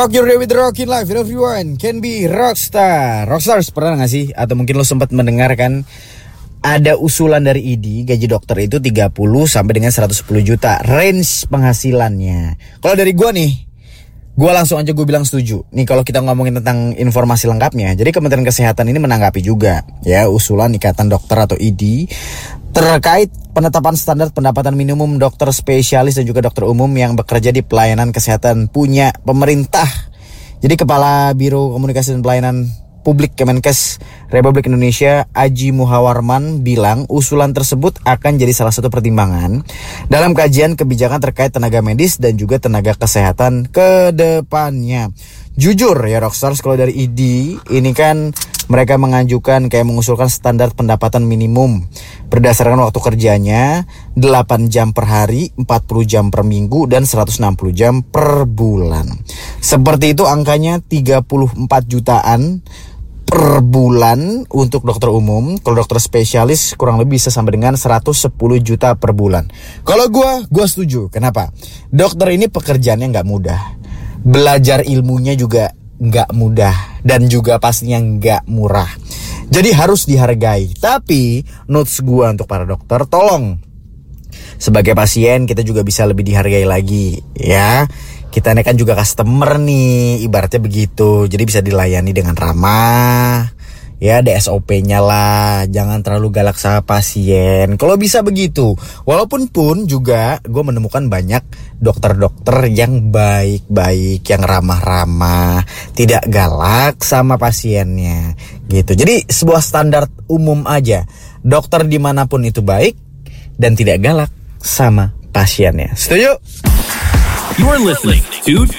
Rock your day with the Rockin' Life. Everyone can be rockstar. Rockstars pernah gak sih? Atau mungkin lo sempat mendengarkan ada usulan dari ID, gaji dokter itu 30 sampai dengan 110 juta range penghasilannya. Kalau dari gue nih, gue langsung aja gue bilang setuju. Nih kalau kita ngomongin tentang informasi lengkapnya, jadi Kementerian Kesehatan ini menanggapi juga ya usulan Ikatan Dokter atau ID terkait penetapan standar pendapatan minimum dokter spesialis dan juga dokter umum yang bekerja di pelayanan kesehatan punya pemerintah. Jadi Kepala Biro Komunikasi dan Pelayanan Publik Kemenkes Republik Indonesia Aji Muhawarman bilang usulan tersebut akan jadi salah satu pertimbangan dalam kajian kebijakan terkait tenaga medis dan juga tenaga kesehatan ke depannya. Jujur ya Rockstars, kalau dari ID ini kan mereka mengusulkan standar pendapatan minimum berdasarkan waktu kerjanya 8 jam per hari, 40 jam per minggu, dan 160 jam per bulan. Seperti itu angkanya 34 jutaan per bulan untuk dokter umum. Kalau dokter spesialis kurang lebih bisa sampai dengan 110 juta per bulan. Kalau gue setuju. Kenapa? Dokter ini pekerjaannya gak mudah, belajar ilmunya juga gak mudah, dan juga pastinya gak murah. Jadi harus dihargai. Tapi notes gue untuk para dokter, tolong sebagai pasien kita juga bisa lebih dihargai lagi ya. Kita ini kan juga customer nih, ibaratnya begitu. Jadi bisa dilayani dengan ramah, ya ada SOP-nya lah. Jangan terlalu galak sama pasien. Kalau bisa begitu. Walaupun pun juga gue menemukan banyak dokter-dokter yang baik-baik, yang ramah-ramah, tidak galak sama pasiennya gitu. Jadi sebuah standar umum aja, dokter dimanapun itu baik dan tidak galak sama pasiennya. Setuju? You're listening to